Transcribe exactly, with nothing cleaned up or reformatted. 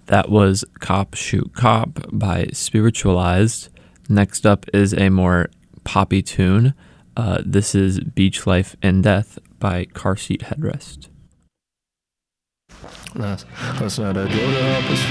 That was Cop Shoot Cop by Spiritualized. Next up is a more poppy tune. Uh, this is Beach Life and Death by Car Seat Headrest. Nice. Last night I drove to Harper's